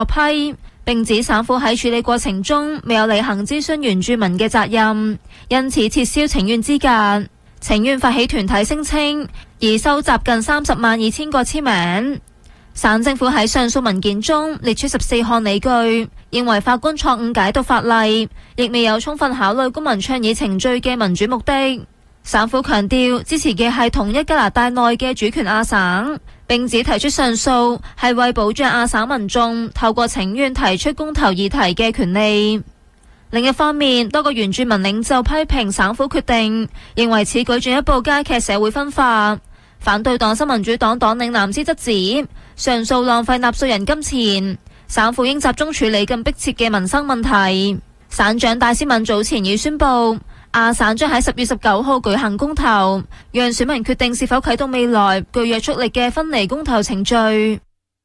批，並指省府喺處理過程中未有履行諮詢原住民嘅責任，因此撤銷請願資格。請願發起團體聲稱已收集近302000個簽名。省政府喺上訴文件中列出14項理據，認為法官錯誤解讀法例，亦未有充分考慮公民倡議程序嘅民主目的。省府強調支持嘅係統一加拿大內嘅主權亞省，並指提出上訴係為保障亞省民眾透過請願提出公投議題嘅權利。另一方面，多個原住民領袖批評省府決定，認為此舉進一步加劇社會分化。反對黨新民主黨黨領藍絲則指上訴浪費納稅人金錢，省府應集中處理更迫切嘅民生問題。省長戴斯敏早前已宣布，亞省將喺10月19號舉行公投，讓選民決定是否啟動未來具約束力嘅分離公投程序。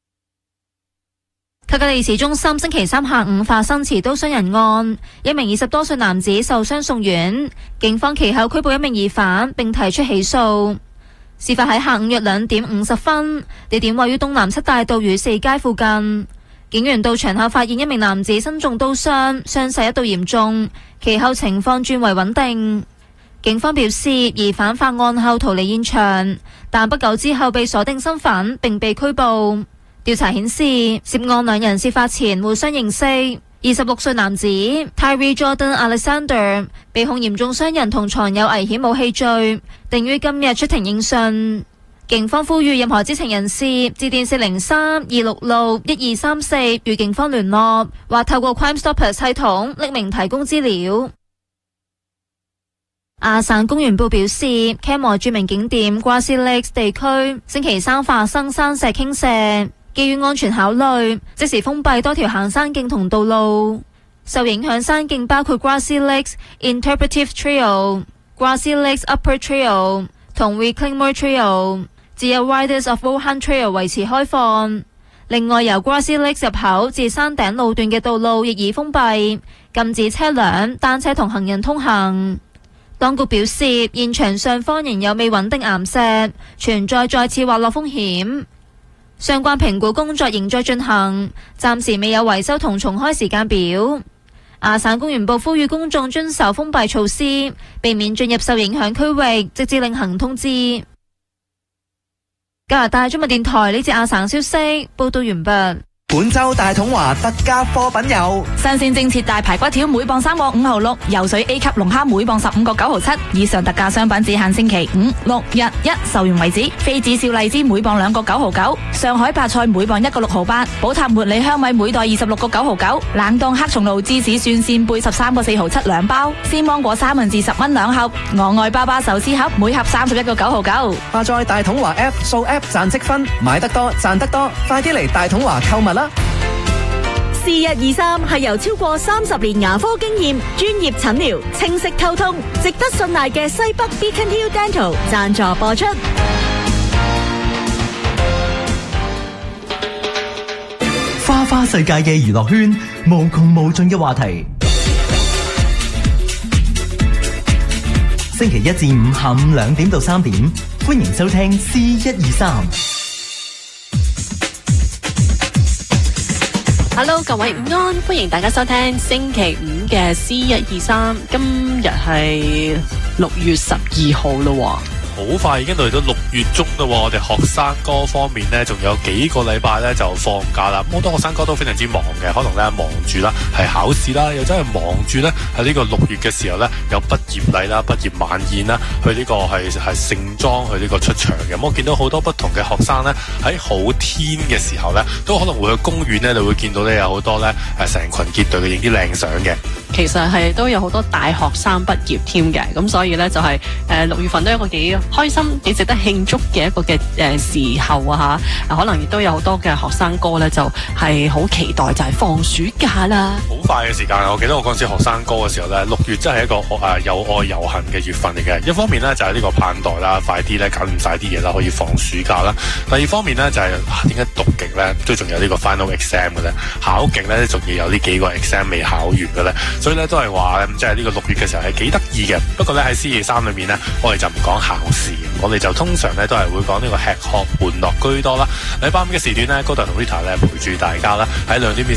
卡加利市中心星期三下午發生持刀傷人案，一名20多歲男子受傷送院，警方其後拘捕一名疑犯並提出起訴。事發喺下午約2點50分，地點位於東南七大道與四街附近。警員到場後發現一名男子身中刀傷，傷勢一度嚴重，其後情況轉為穩定。警方表示，疑犯犯案後逃離現場，但不久之後被鎖定身份並被拘捕。調查顯示，涉案兩人事發前互相認識。26歲男子 Tyree Jordan Alexander 被控嚴重傷人同藏有危險武器罪，定於今日出庭應訊。警方呼籲任何知情人士致電403-266-1234與警方聯絡，或透過 Crime Stoppers 系統匿名提供資料。亞省公園部表示，Canmore 著名景點 Grassy Lakes 地區星期三發生山石傾瀉，基於安全考慮，即時封閉多條行山徑同道路。受影響山徑包括 Grassy Lakes Interpretive Trail、Grassy Lakes Upper Trail 同 Reclaimer Trail， 只有 Riders of Wuhan Trail 維持開放。另外，由 Grassy Lakes 入口至山頂路段嘅道路亦已封閉，禁止車輛、單車同行人通行。當局表示，現場上方仍有未穩定岩石，存在再次滑落風險。相關評估工作仍在進行，暫時未有維修同重開時間表。亞省公園部呼籲公眾遵守封閉措施，避免進入受影響區域，直至另行通知。加拿大中文電台呢節亞省消息報道完畢。 本周大統華特價貨品有新鮮蒸切大排骨條每磅3個5毫6，游水 A 級龍蝦每磅15個9毫7。以上特價商品只限星期5、6、日1售完為止。妃子笑荔枝每磅2個9毫9，上海白菜每磅1個6毫8，寶塔茉莉香米每袋26個9毫9，冷凍黑松露芝士蒜扇貝13個4毫7兩包，鮮芒果三文治10蚊兩盒，我愛爸爸壽司盒每盒31個9毫9。 下載大統華 App 掃 App 賺積分，買得多賺得多，快啲嚟大統華購物啦 ！4123係由超過30年牙科經驗、專業診療、清晰溝通、值得信賴嘅西北 Beacon Hill Dental 贊助播出。 花花世界嘅娛樂圈，無窮無盡嘅話題。星期一至五下午2點到3點，歡迎收聽 C123。 Hello， 各位午安，歡迎大家收聽星期5嘅 C123。今日係6月12號咯， 好快已經嚟到6月中啦。我哋學生哥方面呢，仲有幾個禮拜呢就放假啦。好多學生哥都非常之忙嘅，可能呢忙住啦係考試啦，又真係忙住呢喺呢個6月嘅時候呢有畢業禮啦、畢業晚宴啦，去呢個係盛裝去呢個出場嘅。我見到好多不同嘅學生呢，喺好天嘅時候呢，都可能會去公園呢，你會見到呢有好多呢成群結隊嘅影啲靚相嘅。 其實係都有好多大學生畢業添嘅，咁所以呢，就係6月份都有一個幾開心、幾值得慶祝嘅一個嘅時候啊嚇，可能亦都有好多嘅學生哥呢，就係好期待就係放暑假啦。 好快嘅時間，我記得我嗰陣時學生哥嘅時候呢，6月真係一個有愛有恨嘅月份嚟嘅。一方面呢，就係呢個盼待啦，快啲呢搞掂晒啲嘢啦，可以放暑假啦。第二方面呢，就係點解讀極呢都仲有呢個 final exam 嘅呢？考極呢仲要有呢幾個 exam 未考完嘅呢。所以呢，都係話即係呢個6月嘅時候係幾得意嘅。不過呢，喺 C23裏面呢，我哋就唔講考時，我哋就通常咧都係會講呢個吃喝玩樂居多啦。禮拜五嘅時段咧，高達同 Rita 咧陪住大家啦，喺2點